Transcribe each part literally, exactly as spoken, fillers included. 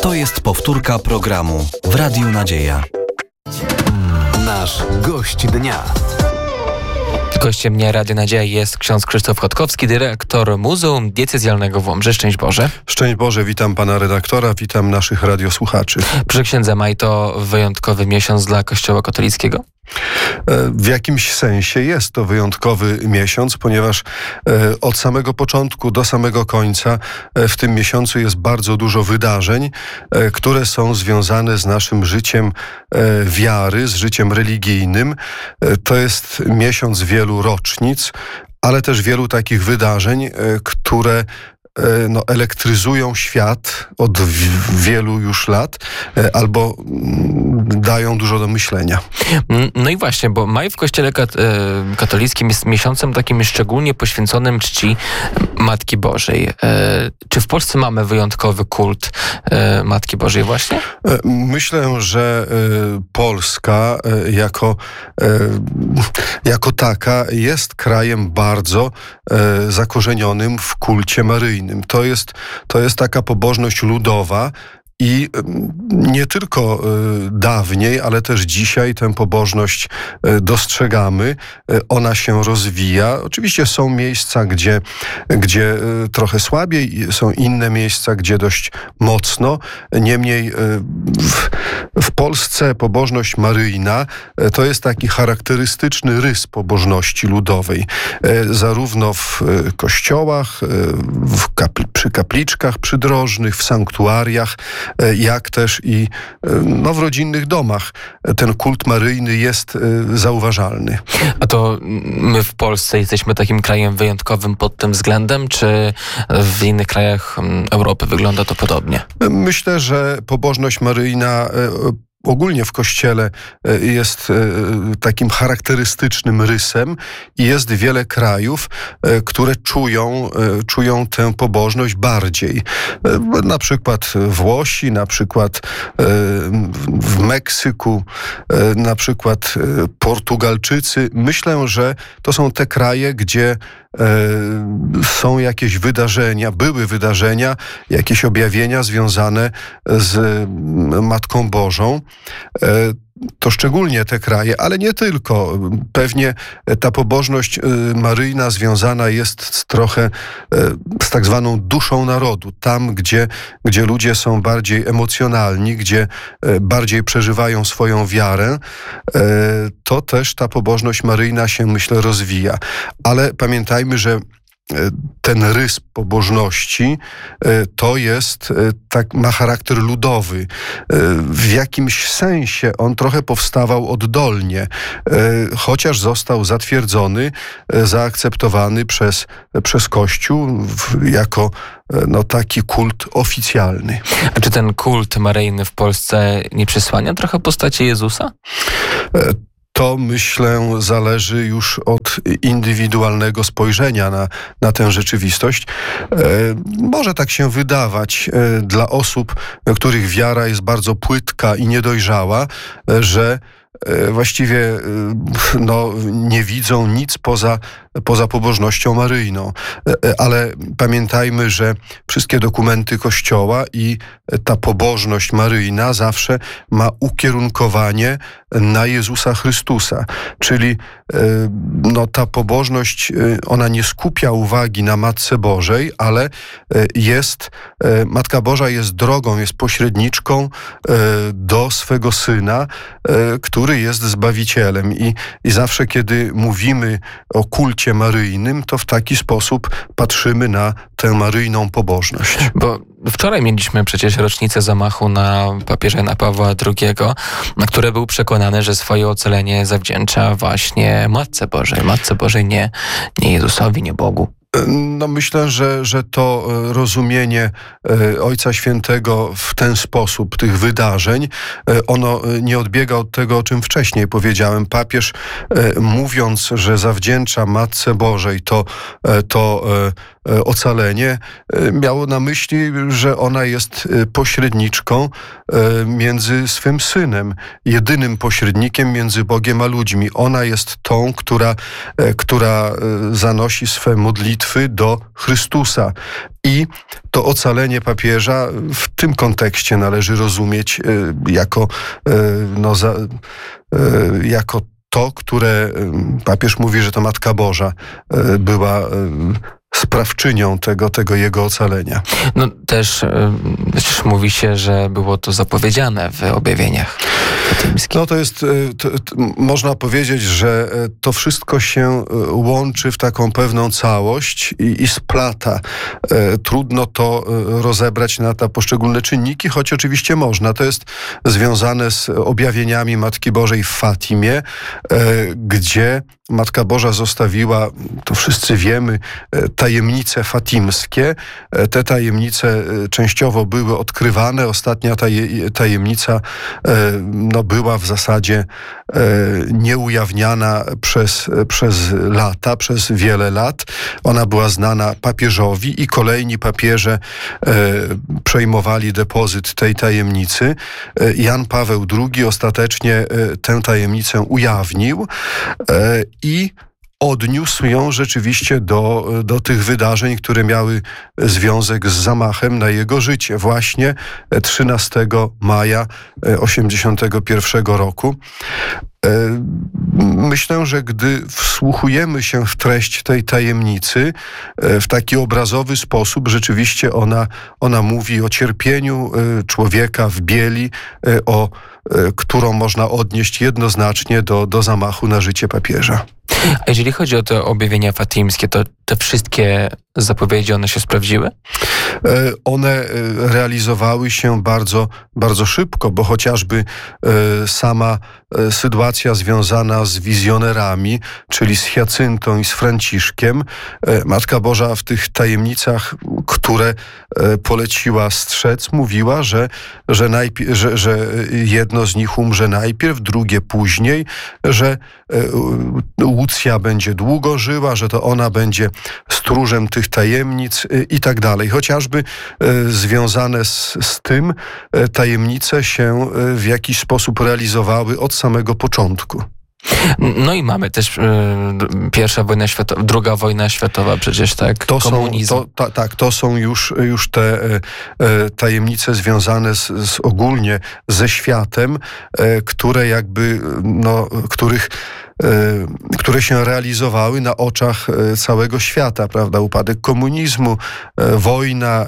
To jest powtórka programu w Radiu Nadzieja. Nasz gość dnia. Gościem mnie Radia Nadzieja jest ksiądz Krzysztof Chodkowski, dyrektor Muzeum Diecezjalnego w Łomży. Szczęść Boże. Szczęść Boże, witam pana redaktora, witam naszych radiosłuchaczy. Proszę księdza, maj to wyjątkowy miesiąc dla Kościoła katolickiego? W jakimś sensie jest to wyjątkowy miesiąc, ponieważ od samego początku do samego końca w tym miesiącu jest bardzo dużo wydarzeń, które są związane z naszym życiem wiary, z życiem religijnym. To jest miesiąc wielu rocznic, ale też wielu takich wydarzeń, które no, elektryzują świat od w- wielu już lat, albo dają dużo do myślenia. No i właśnie, bo maj w Kościele kat- katolickim jest miesiącem takim szczególnie poświęconym czci Matki Bożej. Czy w Polsce mamy wyjątkowy kult Matki Bożej właśnie? Myślę, że Polska jako, jako taka jest krajem bardzo zakorzenionym w kulcie maryjnym. To jest, to jest taka pobożność ludowa. I nie tylko dawniej, ale też dzisiaj tę pobożność dostrzegamy. Ona się rozwija. Oczywiście są miejsca, gdzie, gdzie trochę słabiej, są inne miejsca, gdzie dość mocno. Niemniej w, w Polsce pobożność maryjna to jest taki charakterystyczny rys pobożności ludowej. Zarówno w kościołach, w kapl- przy kapliczkach przydrożnych, w sanktuariach, jak też i no, w rodzinnych domach ten kult maryjny jest zauważalny. A to my w Polsce jesteśmy takim krajem wyjątkowym pod tym względem, czy w innych krajach Europy wygląda to podobnie? Myślę, że pobożność maryjna ogólnie w Kościele jest takim charakterystycznym rysem i jest wiele krajów, które czują, czują tę pobożność bardziej. Na przykład Włosi, na przykład w Meksyku, na przykład Portugalczycy. Myślę, że to są te kraje, gdzie są jakieś wydarzenia, były wydarzenia, jakieś objawienia związane z Matką Bożą. To szczególnie te kraje, ale nie tylko. Pewnie ta pobożność maryjna związana jest z trochę z tak zwaną duszą narodu. Tam, gdzie, gdzie ludzie są bardziej emocjonalni, gdzie bardziej przeżywają swoją wiarę, to też ta pobożność maryjna się, myślę, rozwija. Ale pamiętajmy, że ten rys pobożności to jest, tak, ma charakter ludowy. W jakimś sensie on trochę powstawał oddolnie, chociaż został zatwierdzony, zaakceptowany przez, przez Kościół jako no, taki kult oficjalny. A czy ten kult maryjny w Polsce nie przysłania trochę postaci Jezusa? To, myślę, zależy już od indywidualnego spojrzenia na, na tę rzeczywistość. E, może tak się wydawać e, dla osób, których wiara jest bardzo płytka i niedojrzała, e, że e, właściwie e, no, nie widzą nic poza, poza pobożnością maryjną. E, ale pamiętajmy, że wszystkie dokumenty Kościoła i ta pobożność maryjna zawsze ma ukierunkowanie na Jezusa Chrystusa. Czyli no, ta pobożność, ona nie skupia uwagi na Matce Bożej, ale jest, Matka Boża jest drogą, jest pośredniczką do swego Syna, który jest Zbawicielem. I, i zawsze, kiedy mówimy o kulcie maryjnym, to w taki sposób patrzymy na tę maryjną pobożność. Bo wczoraj mieliśmy przecież rocznicę zamachu na papieża Jana Pawła drugiego, na które był przekonany, że swoje ocalenie zawdzięcza właśnie Matce Bożej. Matce Bożej, nie, nie Jezusowi, nie Bogu. No myślę, że, że to rozumienie Ojca Świętego w ten sposób tych wydarzeń, ono nie odbiega od tego, o czym wcześniej powiedziałem. Papież, mówiąc, że zawdzięcza Matce Bożej to, to ocalenie, miał na myśli, że ona jest pośredniczką między swym synem, jedynym pośrednikiem między Bogiem a ludźmi. Ona jest tą, która, która zanosi swe modlitwy do Chrystusa. I to ocalenie papieża w tym kontekście należy rozumieć jako, no, za, jako to, które papież mówi, że to Matka Boża była sprawczynią tego, tego jego ocalenia. No też przecież mówi się, że było to zapowiedziane w objawieniach fatymskich. No to jest, to, to, można powiedzieć, że to wszystko się łączy w taką pewną całość i, i splata. Trudno to rozebrać na te poszczególne czynniki, choć oczywiście można. To jest związane z objawieniami Matki Bożej w Fatimie, gdzie Matka Boża zostawiła, to wszyscy wiemy, tajemnice fatimskie. Te tajemnice częściowo były odkrywane. Ostatnia taje, tajemnica no, była w zasadzie nieujawniana przez, przez lata, przez wiele lat. Ona była znana papieżowi i kolejni papieże przejmowali depozyt tej tajemnicy. Jan Paweł drugi ostatecznie tę tajemnicę ujawnił i odniósł ją rzeczywiście do, do tych wydarzeń, które miały związek z zamachem na jego życie. Właśnie trzynastego maja osiemdziesiątego pierwszego roku. Myślę, że gdy wsłuchujemy się w treść tej tajemnicy w taki obrazowy sposób, rzeczywiście ona, ona mówi o cierpieniu człowieka w bieli, o którą można odnieść jednoznacznie do, do zamachu na życie papieża. A jeżeli chodzi o te objawienia fatimskie, to te wszystkie zapowiedzi, one się sprawdziły? One realizowały się bardzo, bardzo szybko, bo chociażby sama sytuacja związana z wizjonerami, czyli z Hiacyntą i z Franciszkiem, Matka Boża w tych tajemnicach, które poleciła strzec, mówiła, że, że, najpierw, że, że jedno z nich umrze najpierw, drugie później, że Łucja będzie długo żyła, że to ona będzie stróżem tych tajemnic i tak dalej. Chociażby związane z, z tym tajemnice się w jakiś sposób realizowały od samego początku. No i mamy też y, pierwsza wojna światowa, druga wojna światowa przecież, tak? To komunizm. Są, to, ta, tak, to są już, już te e, tajemnice związane z, z ogólnie ze światem, e, które jakby, no, których które się realizowały na oczach całego świata, prawda? Upadek komunizmu, wojna,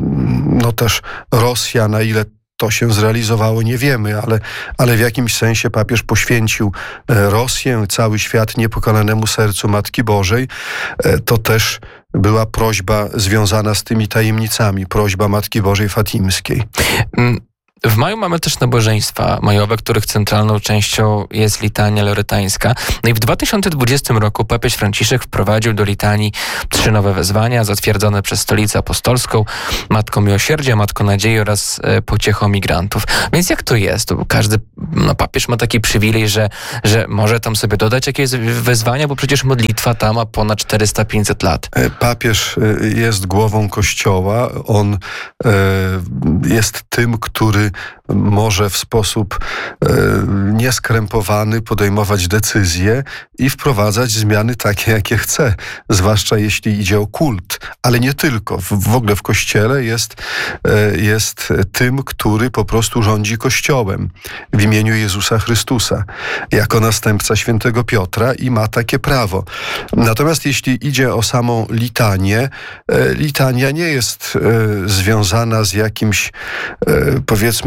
no też Rosja, na ile to się zrealizowało, nie wiemy, ale, ale w jakimś sensie papież poświęcił Rosję, cały świat niepokonanemu sercu Matki Bożej. To też była prośba związana z tymi tajemnicami, prośba Matki Bożej Fatimskiej. Mm. W maju mamy też nabożeństwa majowe, których centralną częścią jest litania lorytańska. No i w dwa tysiące dwudziestym roku papież Franciszek wprowadził do litanii trzy nowe wezwania zatwierdzone przez Stolicę Apostolską, Matką Miłosierdzia, Matką Nadziei oraz e, Pociechą Migrantów. Więc jak to jest? To każdy no, papież ma taki przywilej, że, że może tam sobie dodać jakieś wezwania, bo przecież modlitwa ta ma ponad czterysta pięćset lat. Papież jest głową Kościoła. On e, jest tym, który może w sposób e, nieskrępowany podejmować decyzje i wprowadzać zmiany takie, jakie chce, zwłaszcza jeśli idzie o kult, ale nie tylko. W, w ogóle w Kościele jest, e, jest tym, który po prostu rządzi Kościołem w imieniu Jezusa Chrystusa, jako następca świętego Piotra i ma takie prawo. Natomiast jeśli idzie o samą litanię, e, litania nie jest e, związana z jakimś, e, powiedzmy,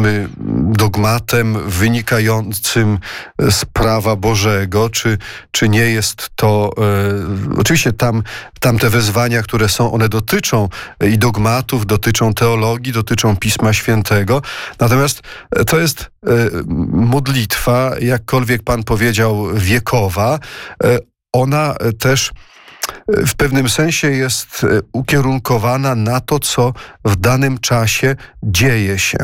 dogmatem wynikającym z prawa Bożego, czy, czy nie jest to... E, oczywiście tam, tam te wezwania, które są, one dotyczą i dogmatów, dotyczą teologii, dotyczą Pisma Świętego. Natomiast to jest e, modlitwa, jakkolwiek Pan powiedział, wiekowa. E, ona też w pewnym sensie jest ukierunkowana na to, co w danym czasie dzieje się.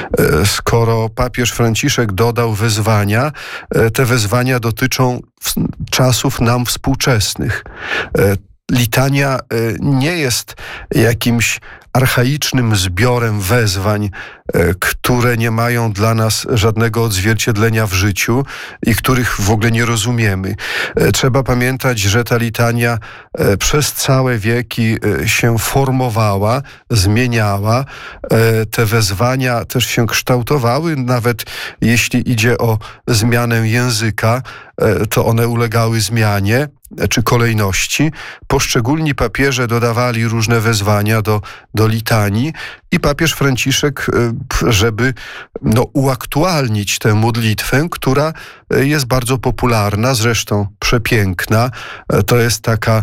Skoro papież Franciszek dodał wezwania, te wezwania dotyczą czasów nam współczesnych. litania nie jest jakimś archaicznym zbiorem wezwań, które nie mają dla nas żadnego odzwierciedlenia w życiu i których w ogóle nie rozumiemy. Trzeba pamiętać, że ta litania przez całe wieki się formowała, zmieniała. Te wezwania też się kształtowały, nawet jeśli idzie o zmianę języka, to one ulegały zmianie czy kolejności. Poszczególni papieże dodawali różne wezwania do, do litanii i papież Franciszek, żeby no, uaktualnić tę modlitwę, która jest bardzo popularna, zresztą przepiękna. To jest taka,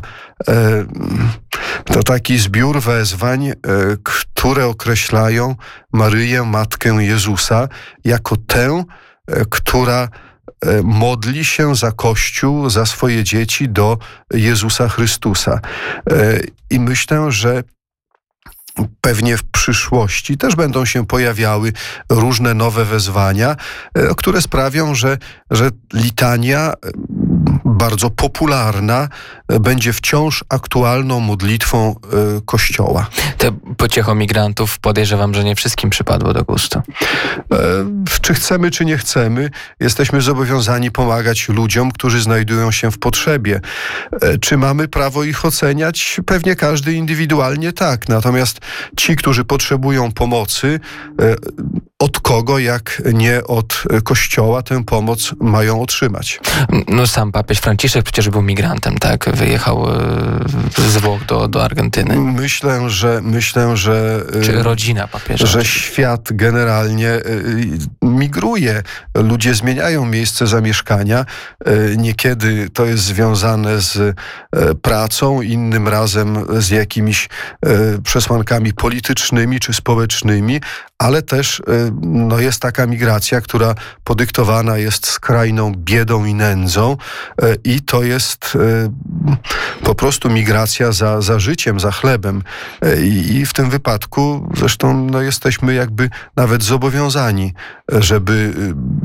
to taki zbiór wezwań, które określają Maryję, Matkę Jezusa, jako tę, która modli się za Kościół, za swoje dzieci do Jezusa Chrystusa. I myślę, że pewnie w przyszłości też będą się pojawiały różne nowe wezwania, które sprawią, że, że litania bardzo popularna będzie wciąż aktualną modlitwą Kościoła. Te pociecho migrantów podejrzewam, że nie wszystkim przypadło do gustu. Czy chcemy, czy nie chcemy, jesteśmy zobowiązani pomagać ludziom, którzy znajdują się w potrzebie. Czy mamy prawo ich oceniać? Pewnie każdy indywidualnie tak. Natomiast ci, którzy potrzebują pomocy, od kogo, jak nie od Kościoła, tę pomoc mają otrzymać. No sam papież Franciszek przecież był migrantem, tak? Wyjechał z Włoch do, do Argentyny. Myślę, że... Myślę, że Czy rodzina papieża? Że świat generalnie migruje. Ludzie zmieniają miejsce zamieszkania. Niekiedy to jest związane z pracą, innym razem z jakimiś przesłankami politycznymi czy społecznymi, ale też no, jest taka migracja, która podyktowana jest skrajną biedą i nędzą i to jest po prostu migracja za, za życiem, za chlebem. I, i w tym wypadku zresztą no, jesteśmy jakby nawet zobowiązani, żeby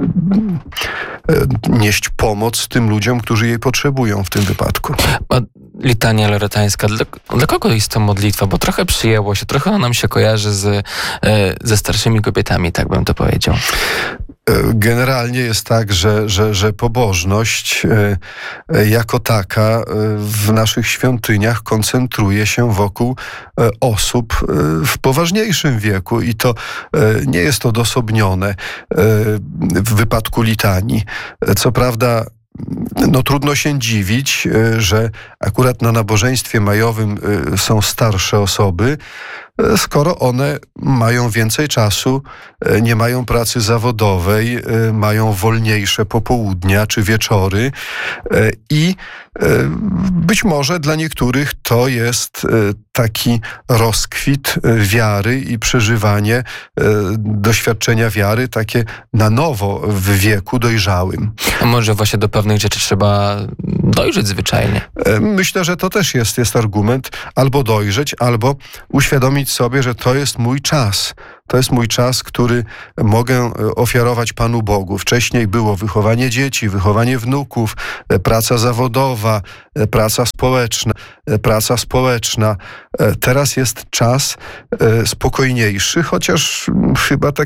nieść pomoc tym ludziom, którzy jej potrzebują w tym wypadku. A litania loretańska, dla, dla kogo jest to modlitwa? Bo trochę przyjęło się, trochę ona nam się kojarzy z, ze starszymi kobietami, tak bym to powiedział. Generalnie jest tak, że, że, że pobożność jako taka w naszych świątyniach koncentruje się wokół osób w poważniejszym wieku i to nie jest odosobnione w wypadku litanii. Co prawda, no trudno się dziwić, że akurat na nabożeństwie majowym są starsze osoby, skoro one mają więcej czasu, nie mają pracy zawodowej, mają wolniejsze popołudnia czy wieczory i być może dla niektórych to jest taki rozkwit wiary i przeżywanie doświadczenia wiary takie na nowo w wieku dojrzałym. A może właśnie do pewnych rzeczy trzeba dojrzeć zwyczajnie? Myślę, że to też jest, jest argument. Albo dojrzeć, albo uświadomić sobie, że to jest mój czas. To jest mój czas, który mogę ofiarować Panu Bogu. Wcześniej było wychowanie dzieci, wychowanie wnuków, praca zawodowa, praca społeczna, praca społeczna. Teraz jest czas spokojniejszy, chociaż chyba tak